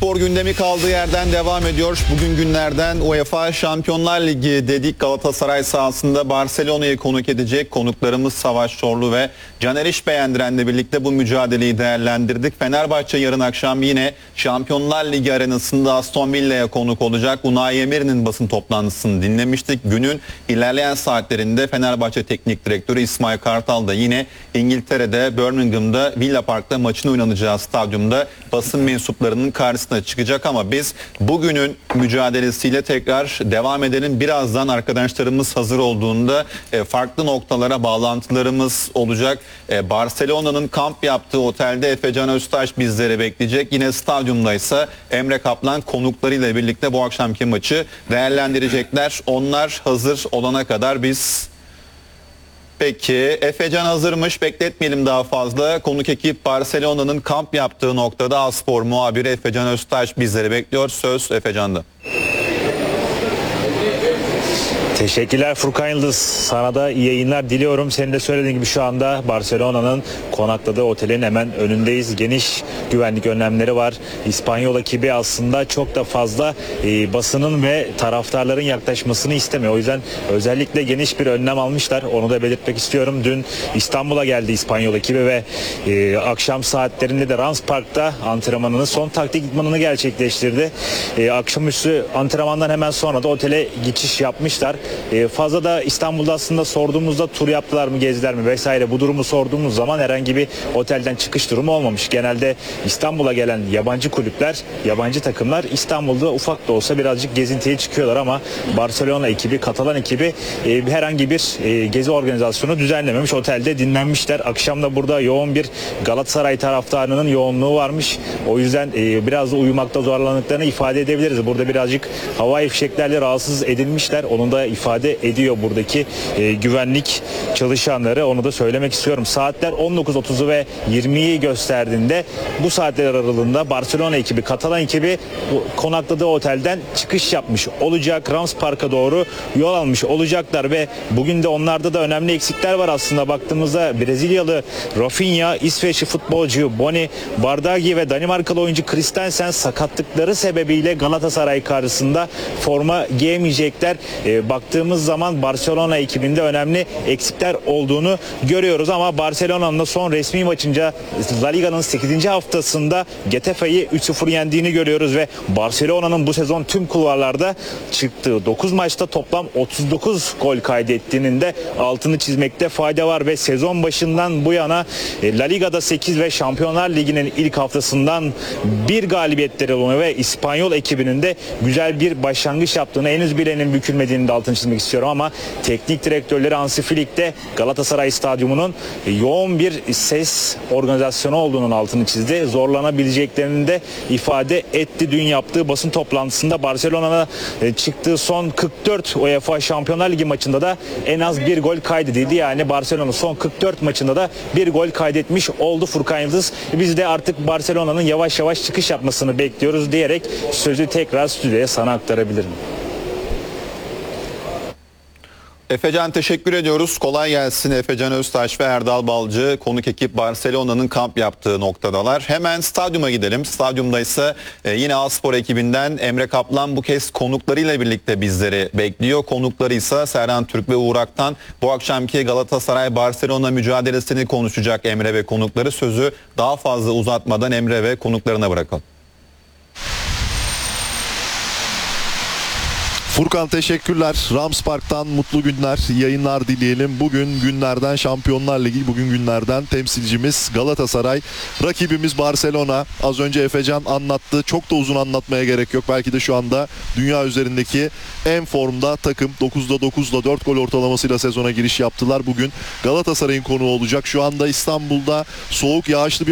Spor gündemi kaldığı yerden devam ediyor. Bugün günlerden UEFA Şampiyonlar Ligi dedik. Galatasaray sahasında Barcelona'yı konuk edecek. Konuklarımız Savaş Çorlu ve Caner İşbeğendiren'le birlikte bu mücadeleyi değerlendirdik. Fenerbahçe yarın akşam yine Şampiyonlar Ligi arenasında Aston Villa'ya konuk olacak. Unai Emery'nin basın toplantısını dinlemiştik. Günün ilerleyen saatlerinde Fenerbahçe Teknik Direktörü İsmail Kartal da yine İngiltere'de Birmingham'da Villa Park'ta maçın oynanacağı stadyumda basın mensuplarının karşısına çıkacak, ama biz bugünün mücadelesiyle tekrar devam edelim. Birazdan arkadaşlarımız hazır olduğunda farklı noktalara bağlantılarımız olacak. Barcelona'nın kamp yaptığı otelde Efecan Öztaş bizleri bekleyecek. Yine stadyumda ise Emre Kaplan konuklarıyla birlikte bu akşamki maçı değerlendirecekler. Onlar hazır olana kadar biz... Peki, Efecan hazırmış. Bekletmeyelim daha fazla. Konuk ekip Barcelona'nın kamp yaptığı noktada A-Spor muhabiri Efecan Öztaş bizleri bekliyor. Söz Efecan'da. Teşekkürler Furkan Yıldız. Sana da iyi yayınlar diliyorum. Senin de söylediğin gibi şu anda Barcelona'nın konakladığı otelin hemen önündeyiz. Geniş güvenlik önlemleri var. İspanyol ekibi aslında çok da fazla basının ve taraftarların yaklaşmasını istemiyor. O yüzden özellikle geniş bir önlem almışlar. Onu da belirtmek istiyorum. Dün İstanbul'a geldi İspanyol ekibi ve akşam saatlerinde de Rams Park'ta antrenmanını, son taktik idmanını gerçekleştirdi. Akşamüstü antrenmandan hemen sonra da otele geçiş yapmışlar. Fazla da İstanbul'da aslında sorduğumuzda tur yaptılar mı, gezdiler mi vesaire, bu durumu sorduğumuz zaman herhangi bir otelden çıkış durumu olmamış. Genelde İstanbul'a gelen yabancı kulüpler, yabancı takımlar İstanbul'da ufak da olsa birazcık gezintiye çıkıyorlar, ama Barcelona ekibi, Katalan ekibi herhangi bir gezi organizasyonu düzenlememiş. Otelde dinlenmişler. Akşam da burada yoğun bir Galatasaray taraftarının yoğunluğu varmış. O yüzden biraz da uyumakta zorlandıklarını ifade edebiliriz. Burada birazcık havai fişeklerle rahatsız edilmişler. Onun da ifade ediyor buradaki güvenlik çalışanları. Onu da söylemek istiyorum. Saatler 19.30'u ve 20'yi gösterdiğinde bu saatler aralığında Barcelona ekibi, Katalan ekibi konakladığı otelden çıkış yapmış olacak. Rams Park'a doğru yol almış olacaklar ve bugün de onlarda da önemli eksikler var aslında. Baktığımızda Brezilyalı Rafinha, İsveçli futbolcu Boni Bardghji ve Danimarkalı oyuncu Christensen sakatlıkları sebebiyle Galatasaray karşısında forma giyemeyecekler. Baktığımız zaman Barcelona ekibinde önemli eksikler olduğunu görüyoruz, ama Barcelona'nın da son resmi maçınca La Liga'nın 8. haftasında Getafe'yi 3-0 yendiğini görüyoruz ve Barcelona'nın bu sezon tüm kulvarlarda çıktığı 9 maçta toplam 39 gol kaydettiğinin de altını çizmekte fayda var ve sezon başından bu yana La Liga'da 8 ve Şampiyonlar Ligi'nin ilk haftasından bir galibiyetleri oluyor ve İspanyol ekibinin de güzel bir başlangıç yaptığını, henüz bilenin bükülmediğini de altını çizmek istiyorum, ama teknik direktörleri Hansi Flick de Galatasaray Stadyumu'nun yoğun bir ses organizasyonu olduğunun altını çizdi. Zorlanabileceklerini de ifade etti. Dün yaptığı basın toplantısında Barcelona'na çıktığı son 44 UEFA Şampiyonlar Ligi maçında da en az bir gol kaydedildi. Yani Barcelona son 44 maçında da bir gol kaydetmiş oldu Furkan Yıldız. Biz de artık Barcelona'nın yavaş yavaş çıkış yapmasını bekliyoruz diyerek sözü tekrar stüdyoya sana aktarabilirim. Efecan teşekkür ediyoruz. Kolay gelsin. Efecan Öztaş ve Erdal Balcı konuk ekip Barcelona'nın kamp yaptığı noktadalar. Hemen stadyuma gidelim. Stadyumda ise yine A-Spor ekibinden Emre Kaplan bu kez konuklarıyla birlikte bizleri bekliyor. Konukları ise Serhan Türk ve Uğur Aktan. Bu akşamki Galatasaray-Barcelona mücadelesini konuşacak Emre ve konukları. Sözü daha fazla uzatmadan Emre ve konuklarına bırakalım. Furkan teşekkürler. Rams Park'tan mutlu günler, yayınlar dileyelim. Bugün günlerden Şampiyonlar Ligi, bugün günlerden temsilcimiz Galatasaray. Rakibimiz Barcelona. Az önce Efecan anlattı. Çok da uzun anlatmaya gerek yok. Belki de şu anda dünya üzerindeki en formda takım. 9'da 9'da 4 gol ortalamasıyla sezona giriş yaptılar. Bugün Galatasaray'ın konuğu olacak. Şu anda İstanbul'da soğuk, yağışlı bir